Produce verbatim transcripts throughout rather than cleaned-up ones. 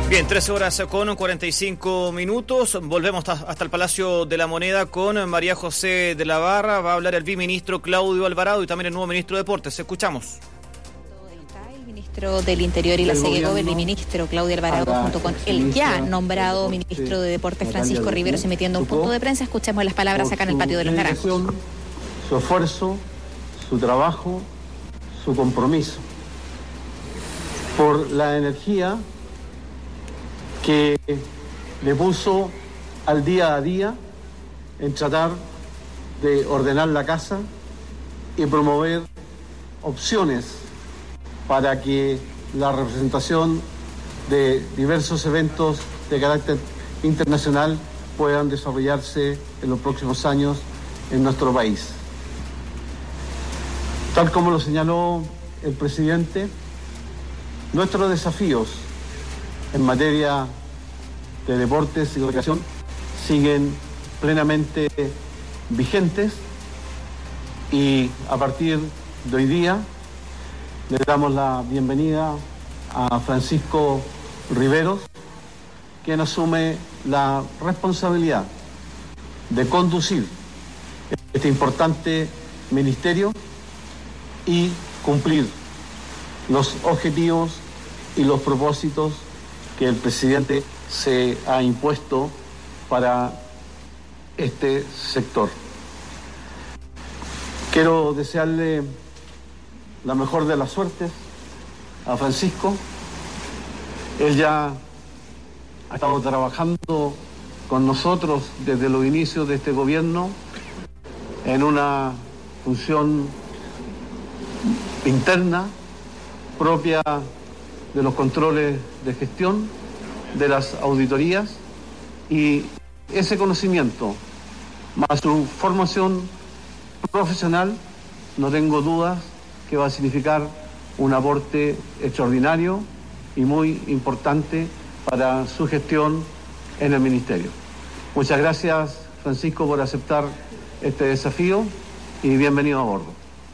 Bien, trece horas con cuarenta y cinco minutos. Volvemos hasta el Palacio de la Moneda con María José de la Barra. Va a hablar el viceministro Claudio Alvarado y también el nuevo ministro de Deportes. Escuchamos. El ministro del Interior y la SEGECOB, el viceministro Claudio Alvarado, junto con el ya nombrado ministro de Deportes Francisco Riveros, emitiendo un punto de prensa. Escuchemos las palabras acá en el patio de los Naranjos. Su esfuerzo, su trabajo, su compromiso, por la energía que le puso al día a día en tratar de ordenar la casa y promover opciones para que la representación de diversos eventos de carácter internacional puedan desarrollarse en los próximos años en nuestro país. Tal como lo señaló el presidente, nuestros desafíos en materia de deportes y recreación siguen plenamente vigentes y a partir de hoy día le damos la bienvenida a Francisco Riveros, quien asume la responsabilidad de conducir este importante ministerio y cumplir los objetivos y los propósitos que el presidente se ha impuesto para este sector. Quiero desearle la mejor de las suertes a Francisco. Él ya ha estado trabajando con nosotros desde los inicios de este gobierno en una función interna propia de los controles de gestión, de las auditorías, y ese conocimiento más su formación profesional, no tengo dudas que va a significar un aporte extraordinario y muy importante para su gestión en el ministerio. Muchas gracias, Francisco, por aceptar este desafío y bienvenido a bordo.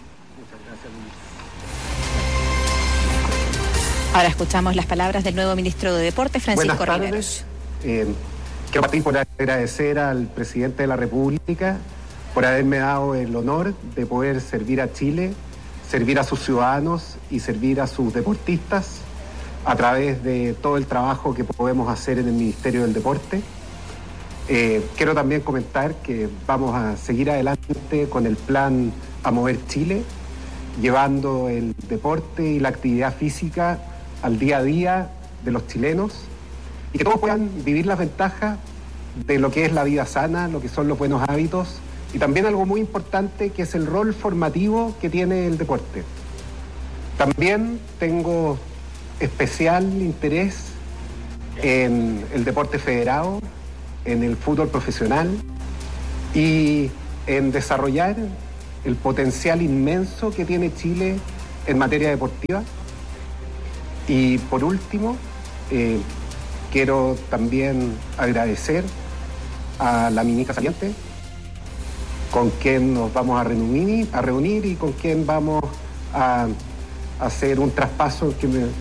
Ahora escuchamos las palabras del nuevo ministro de Deportes, Francisco Buenas tardes. Riveros. Eh, quiero partir por agradecer al presidente de la República por haberme dado el honor de poder servir a Chile, servir a sus ciudadanos y servir a sus deportistas a través de todo el trabajo que podemos hacer en el Ministerio del Deporte. Eh, quiero también comentar que vamos a seguir adelante con el plan A Mover Chile, llevando el deporte y la actividad física al día a día de los chilenos y que todos puedan vivir las ventajas de lo que es la vida sana, lo que son los buenos hábitos y también algo muy importante que es el rol formativo que tiene el deporte. También tengo especial interés en el deporte federado, en el fútbol profesional y en desarrollar el potencial inmenso que tiene Chile en materia deportiva. Y por último, eh, quiero también agradecer a la ministra saliente, con quien nos vamos a reunir, a reunir y con quien vamos a hacer un traspaso que me,